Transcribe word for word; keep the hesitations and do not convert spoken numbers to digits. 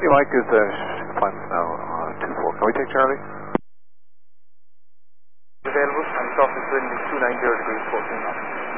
Mike is uh, flight now uh, two four. Can we take Charlie? Available and soft is wind is two nine zero degrees, fourteen knots.